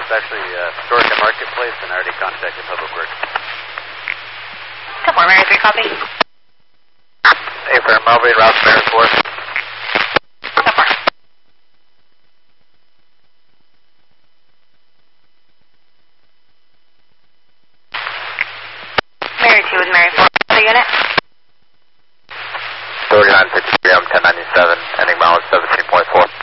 It's actually Storica Marketplace, and I already contacted Public Works. 10-4, Mary 3, copy. Hey, for Melvin, Route Mary 4. 10-4. Mary 2 with Mary 4. The unit? 3953, I'm 1097, ending mileage 17.4.